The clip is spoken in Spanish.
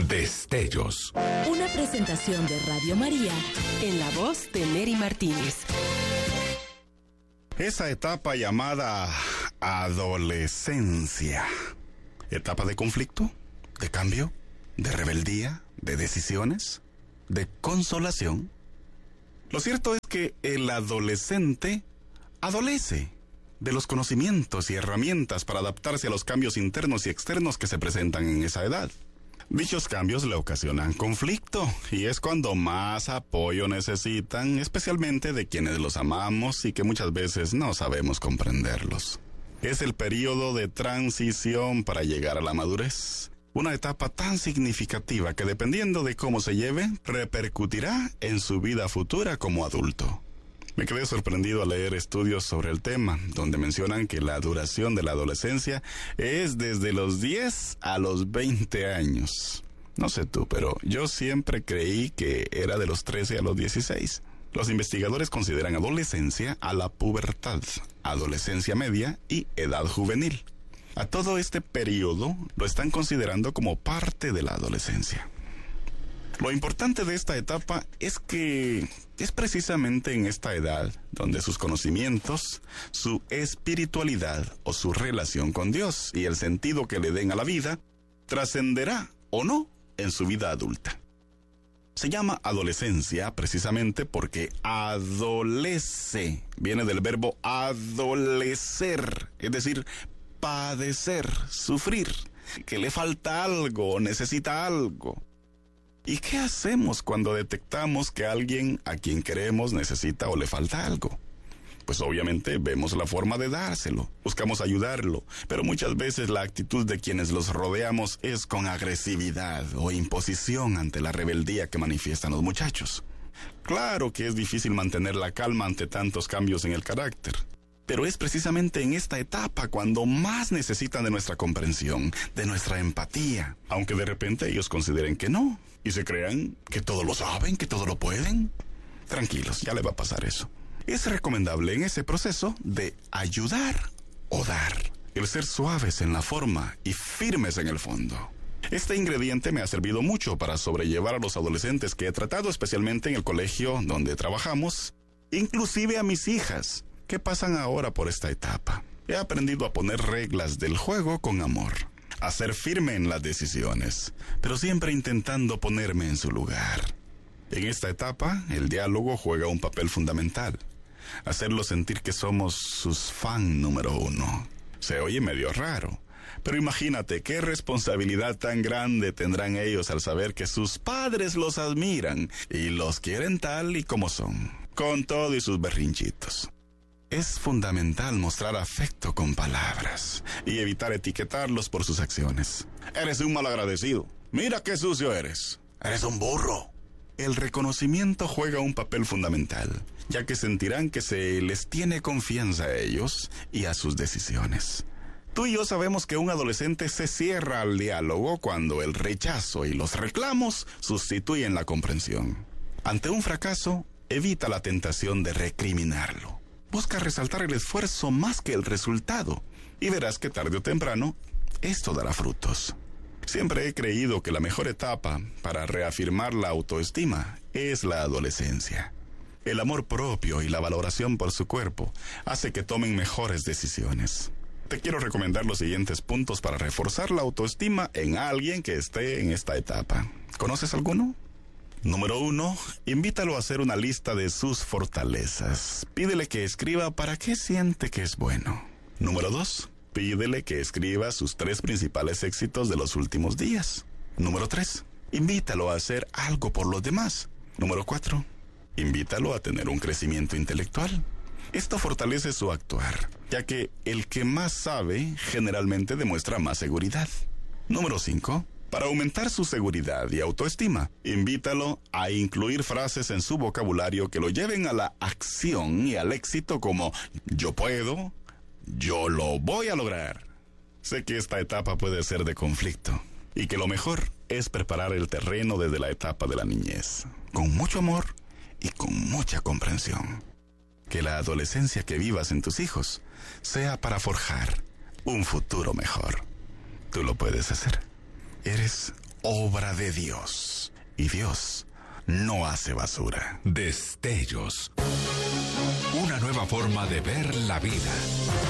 Destellos. Una presentación de Radio María en la voz de Neri Martínez. Esa etapa llamada adolescencia. Etapa de conflicto, de cambio, de rebeldía, de decisiones, de consolación. Lo cierto es que el adolescente adolece de los conocimientos y herramientas para adaptarse a los cambios internos y externos que se presentan en esa edad. Dichos cambios le ocasionan conflicto y es cuando más apoyo necesitan, especialmente de quienes los amamos y que muchas veces no sabemos comprenderlos. Es el periodo de transición para llegar a la madurez. Una etapa tan significativa que dependiendo de cómo se lleve, repercutirá en su vida futura como adulto. Me quedé sorprendido al leer estudios sobre el tema, donde mencionan que la duración de la adolescencia es desde los 10 a los 20 años. No sé tú, pero yo siempre creí que era de los 13 a los 16. Los investigadores consideran adolescencia a la pubertad, adolescencia media y edad juvenil. A todo este periodo lo están considerando como parte de la adolescencia. Lo importante de esta etapa es que es precisamente en esta edad donde sus conocimientos, su espiritualidad o su relación con Dios y el sentido que le den a la vida trascenderá o no en su vida adulta. Se llama adolescencia precisamente porque adolece, viene del verbo adolecer, es decir, padecer, sufrir, que le falta algo, necesita algo. ¿Y qué hacemos cuando detectamos que alguien a quien queremos necesita o le falta algo? Pues obviamente vemos la forma de dárselo, buscamos ayudarlo, pero muchas veces la actitud de quienes los rodeamos es con agresividad o imposición ante la rebeldía que manifiestan los muchachos. Claro que es difícil mantener la calma ante tantos cambios en el carácter, pero es precisamente en esta etapa cuando más necesitan de nuestra comprensión, de nuestra empatía, aunque de repente ellos consideren que no, y se crean que todo lo saben, que todo lo pueden. Tranquilos, ya le va a pasar eso. Es recomendable en ese proceso de ayudar o dar, el ser suaves en la forma y firmes en el fondo. Este ingrediente me ha servido mucho para sobrellevar a los adolescentes que he tratado, especialmente en el colegio donde trabajamos, inclusive a mis hijas, que pasan ahora por esta etapa. He aprendido a poner reglas del juego con amor, a ser firme en las decisiones, pero siempre intentando ponerme en su lugar. En esta etapa, el diálogo juega un papel fundamental. Hacerlos sentir que somos sus fan número 1. Se oye medio raro, pero imagínate qué responsabilidad tan grande tendrán ellos al saber que sus padres los admiran y los quieren tal y como son, con todo y sus berrinchitos. Es fundamental mostrar afecto con palabras y evitar etiquetarlos por sus acciones. Eres un malagradecido. Mira qué sucio eres. Eres un burro. El reconocimiento juega un papel fundamental, ya que sentirán que se les tiene confianza a ellos y a sus decisiones. Tú y yo sabemos que un adolescente se cierra al diálogo cuando el rechazo y los reclamos sustituyen la comprensión. Ante un fracaso, evita la tentación de recriminarlo. Busca resaltar el esfuerzo más que el resultado y verás que tarde o temprano esto dará frutos. Siempre he creído que la mejor etapa para reafirmar la autoestima es la adolescencia. El amor propio y la valoración por su cuerpo hace que tomen mejores decisiones. Te quiero recomendar los siguientes puntos para reforzar la autoestima en alguien que esté en esta etapa. ¿Conoces alguno? Número 1, invítalo a hacer una lista de sus fortalezas. Pídele que escriba para qué siente que es bueno. Número 2, pídele que escriba sus 3 principales éxitos de los últimos días. Número 3, invítalo a hacer algo por los demás. Número 4, invítalo a tener un crecimiento intelectual. Esto fortalece su actuar, ya que el que más sabe generalmente demuestra más seguridad. Número 5, para aumentar su seguridad y autoestima, invítalo a incluir frases en su vocabulario que lo lleven a la acción y al éxito como yo puedo, yo lo voy a lograr. Sé que esta etapa puede ser de conflicto y que lo mejor es preparar el terreno desde la etapa de la niñez, con mucho amor y con mucha comprensión. Que la adolescencia que vivas en tus hijos sea para forjar un futuro mejor. Tú lo puedes hacer. Eres obra de Dios. Y Dios no hace basura. Destellos. Una nueva forma de ver la vida.